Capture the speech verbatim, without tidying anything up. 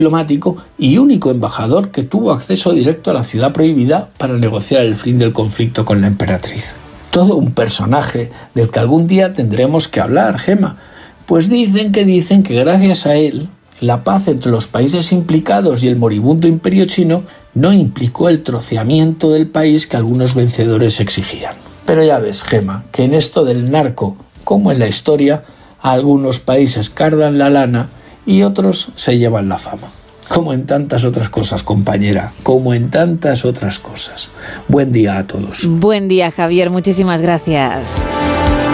diplomático y único embajador que tuvo acceso directo a la ciudad prohibida para negociar el fin del conflicto con la emperatriz. Todo un personaje del que algún día tendremos que hablar, Gema, pues dicen que dicen que gracias a él la paz entre los países implicados y el moribundo imperio chino no implicó el troceamiento del país que algunos vencedores exigían. Pero ya ves, Gema, que en esto del narco, como en la historia, algunos países cardan la lana y otros se llevan la fama. Como en tantas otras cosas, compañera, como en tantas otras cosas. Buen día a todos. Buen día, Javier, muchísimas gracias.